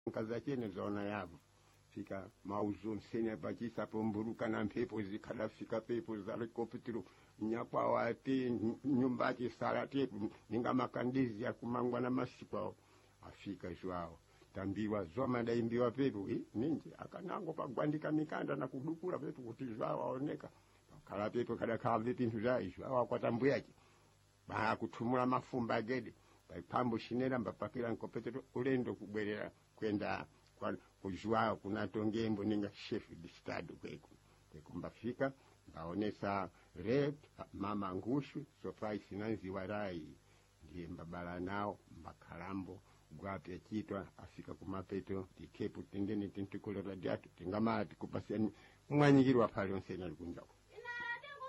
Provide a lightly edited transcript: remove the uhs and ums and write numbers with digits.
kaza chene zaona yavo fika mauzo msenya pachisa pomburuka na mpepo zikadafika pepo za helikoptero nyakwa wati nyumba chisarati ninga makandizi ya kumangwa na masipa afika zwao tambiwa zoma daimbiwa pepo ninji akanango pagwandika mikanda na kudukura pepo kuti zwao aoneka kala pepo kada kavi pintu za zwao akwatambuyaje ba kutumula mafumba gede pambo shinera mbapakira nkopetero ulendo kubwerera kwenda kwa kujua kuna tongembo ninga chef de stade kweku mbafika baonesa red mama ngushu sofa isinanzi warai ndiye mbabala nao mbakalambo gwapya chitwa afika kumapeto tikepu tindeni tintikolo radiatu tingamati kupasiani mwanyigirwa pale onsena likunjako